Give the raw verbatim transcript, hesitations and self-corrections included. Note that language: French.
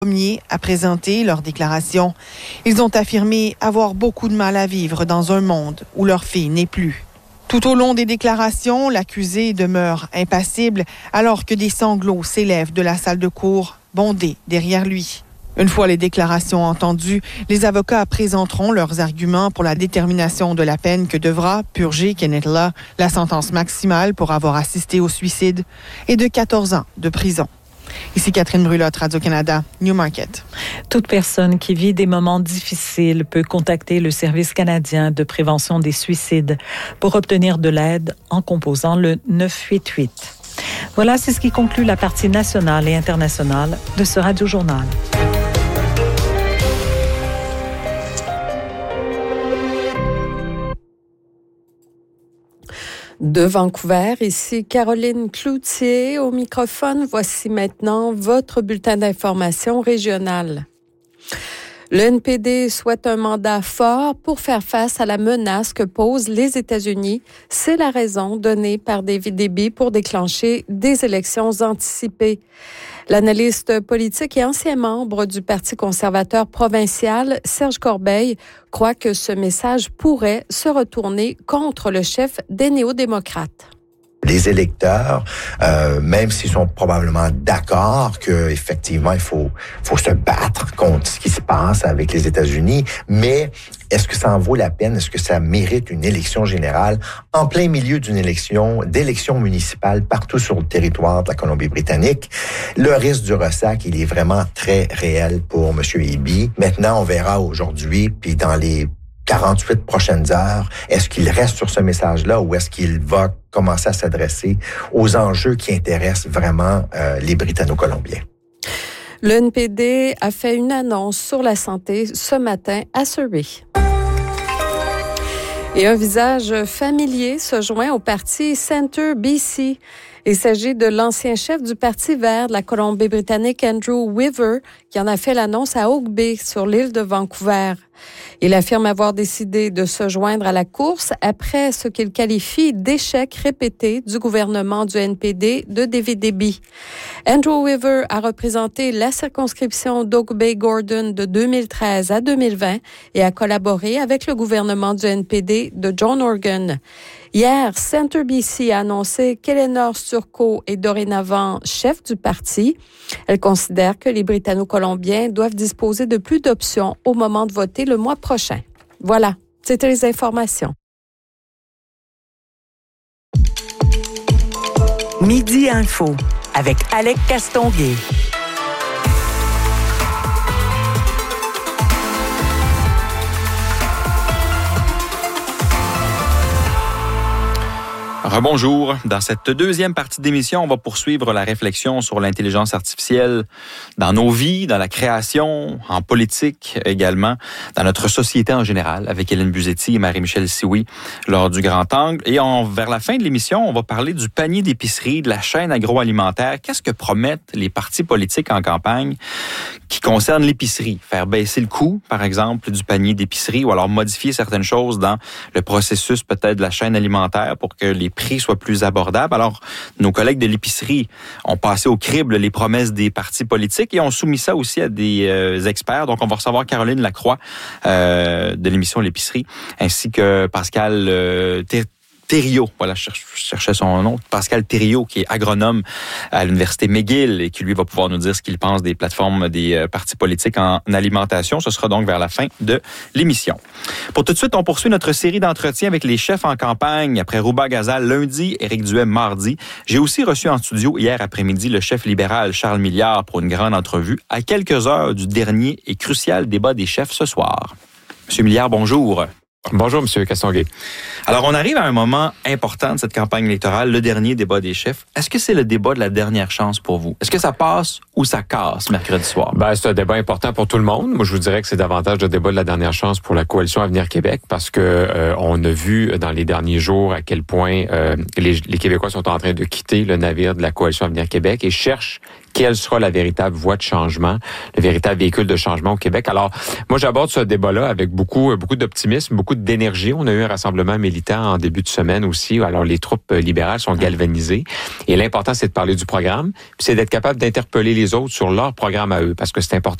premiers à présenter leur déclaration. Ils ont affirmé avoir beaucoup de mal à vivre dans un monde où leur fille n'est plus. Tout au long des déclarations, l'accusé demeure impassible alors que des sanglots s'élèvent de la salle de cour, bondée derrière lui. Une fois les déclarations entendues, les avocats présenteront leurs arguments pour la détermination de la peine que devra purger Kenneth Lah, la sentence maximale pour avoir assisté au suicide et de quatorze ans de prison. Ici Catherine Brulotte, Radio-Canada, Newmarket. Toute personne qui vit des moments difficiles peut contacter le Service canadien de prévention des suicides pour obtenir de l'aide en composant le neuf huit huit. Voilà, c'est ce qui conclut la partie nationale et internationale de ce Radio-Journal. De Vancouver, ici Caroline Cloutier au microphone. Voici maintenant votre bulletin d'information régional. Le N P D souhaite un mandat fort pour faire face à la menace que posent les États-Unis. C'est la raison donnée par David Eby pour déclencher des élections anticipées. L'analyste politique et ancien membre du Parti conservateur provincial, Serge Corbeil, croit que ce message pourrait se retourner contre le chef des néo-démocrates. Les électeurs, euh, même s'ils sont probablement d'accord que effectivement il faut faut se battre contre ce qui se passe avec les États-Unis, mais est-ce que ça en vaut la peine? Est-ce que ça mérite une élection générale en plein milieu d'une élection, d'élections municipales partout sur le territoire de la Colombie-Britannique? Le risque du ressac, il est vraiment très réel pour M. Eby. Maintenant, on verra aujourd'hui, puis dans les quarante-huit prochaines heures, est-ce qu'il reste sur ce message-là ou est-ce qu'il va commencer à s'adresser aux enjeux qui intéressent vraiment euh, les Britanno-Colombiens? Le N P D a fait une annonce sur la santé ce matin à Surrey. Et un visage familier se joint au parti Centre B C. Il s'agit de l'ancien chef du Parti vert de la Colombie-Britannique, Andrew Weaver, qui en a fait l'annonce à Oak Bay, sur l'île de Vancouver. Il affirme avoir décidé de se joindre à la course après ce qu'il qualifie d'échec répété du gouvernement du N P D de David Eby. Andrew Weaver a représenté la circonscription d'Oak Bay-Gordon de deux mille treize à deux mille vingt et a collaboré avec le gouvernement du N P D de John Horgan. Hier, Centre B C a annoncé qu'Eleanor Sturcot est dorénavant chef du parti. Elle considère que les Britanno-Colombiens doivent disposer de plus d'options au moment de voter le mois prochain. Voilà, c'était les informations. Midi Info avec Alec Castonguay. Rebonjour. Dans cette deuxième partie d'émission, on va poursuivre la réflexion sur l'intelligence artificielle dans nos vies, dans la création, en politique également, dans notre société en général, avec Hélène Buzetti et Marie-Michel Sioui lors du Grand Angle. Et on, vers la fin de l'émission, on va parler du panier d'épicerie, de la chaîne agroalimentaire. Qu'est-ce que promettent les partis politiques en campagne qui concernent l'épicerie? Faire baisser le coût, par exemple, du panier d'épicerie ou alors modifier certaines choses dans le processus peut-être de la chaîne alimentaire pour que les prix soient plus abordables. Alors, nos collègues de l'épicerie ont passé au crible les promesses des partis politiques et ont soumis ça aussi à des euh, experts. Donc, on va recevoir Caroline Lacroix euh, de l'émission L'épicerie, ainsi que Pascal euh, Thé- Thériault, voilà, je cherchais son nom, Pascal Thériault, qui est agronome à l'Université McGill et qui, lui, va pouvoir nous dire ce qu'il pense des plateformes des euh, partis politiques en alimentation. Ce sera donc vers la fin de l'émission. Pour tout de suite, on poursuit notre série d'entretiens avec les chefs en campagne. Après Rouba Gazal lundi, Éric Duhem mardi. J'ai aussi reçu en studio hier après-midi le chef libéral Charles Milliard pour une grande entrevue à quelques heures du dernier et crucial débat des chefs ce soir. Monsieur Milliard, bonjour. Bonjour, M. Castonguay. Alors, on arrive à un moment important de cette campagne électorale, le dernier débat des chefs. Est-ce que c'est le débat de la dernière chance pour vous? Est-ce que ça passe ou ça casse mercredi soir? Ben, c'est un débat important pour tout le monde. Moi, je vous dirais que c'est davantage le débat de la dernière chance pour la coalition Avenir Québec parce que euh, on a vu dans les derniers jours à quel point euh, les, les Québécois sont en train de quitter le navire de la coalition Avenir Québec et cherchent quelle sera la véritable voie de changement, le véritable véhicule de changement au Québec. Alors, moi, j'aborde ce débat-là avec beaucoup, beaucoup d'optimisme, beaucoup d'énergie. On a eu un rassemblement militant en début de semaine aussi. Alors, les troupes libérales sont galvanisées. Et l'important, c'est de parler du programme, puis c'est d'être capable d'interpeller les autres sur leur programme à eux, parce que c'est important